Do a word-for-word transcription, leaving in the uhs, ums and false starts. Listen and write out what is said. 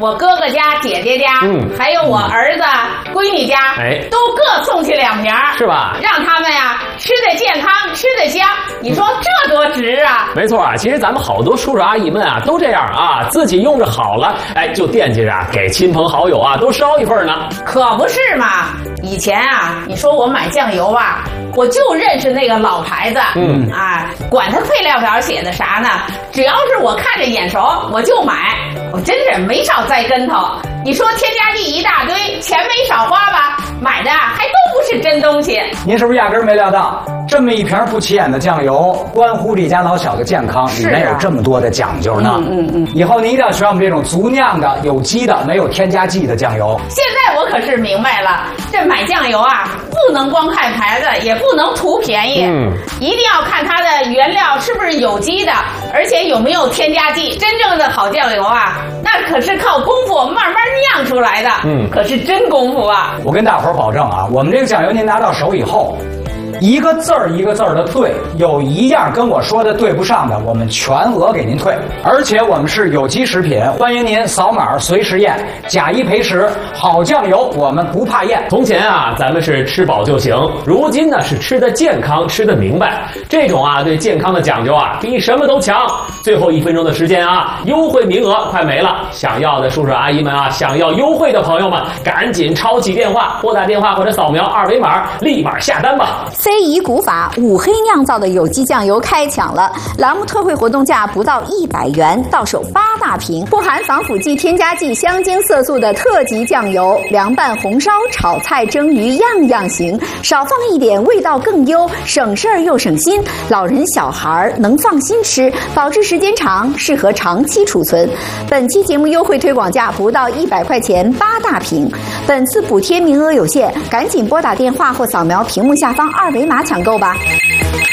我哥哥家、姐姐家，嗯，还有我儿子、闺女家，哎，都各送去两瓶，是吧？让他们呀吃得健康，吃得香。你说这多值啊！ 没错啊，其实咱们好多叔叔阿姨们啊都这样啊，自己用着好了，哎，就惦记着给亲朋好友啊都捎一份呢。 可不是嘛！以前啊，你说我买酱油啊，我就认识那个老牌子，嗯啊，管它配料表写的啥呢，只要是我看着眼熟，我就买，我真是没少栽跟头。你说添加剂一大堆，钱没少花吧？买的还都不是真东西。 您是不是压根儿没料到，这么一瓶不起眼的酱油，关乎这家老小的健康，里面有这么多的讲究呢？嗯嗯嗯。以后您一定要选我们这种足酿的、有机的、没有添加剂的酱油。 现在我可是明白了，这买酱油啊，不能光看牌子，也不能图便宜，嗯，一定要看它的原料是不是有机的，而且有没有添加剂。真正的好酱油啊，那可是靠功夫慢慢酿出来的，嗯，可是真功夫啊！ 我跟大伙儿保证啊，我们这个酱油您拿到手以后，一个字儿一个字儿的对，有一样跟我说的对不上的，我们全额给您退。而且我们是有机食品，欢迎您扫码随时验，假一赔十。好酱油我们不怕验。 从前啊，咱们是吃饱就行，如今呢是吃得健康，吃得明白。这种啊对健康的讲究啊，比什么都强。最后一分钟的时间啊，优惠名额快没了，想要的叔叔阿姨们啊，想要优惠的朋友们，赶紧抄起电话，拨打电话或者扫描二维码，立马下单吧。 非遗古法五黑酿造的有机酱油开抢了，栏目特惠活动价不到一百元，到手八大瓶，不含防腐剂、添加剂、香精、色素的特级酱油，凉拌、红烧、炒菜、蒸鱼样样行，少放一点味道更优，省事儿又省心，老人小孩能放心吃，保质时间长，适合长期储存。本期节目优惠推广价不到一百块钱，八大瓶。本次补贴名额有限，赶紧拨打电话或扫描屏幕下方二维码抢购吧。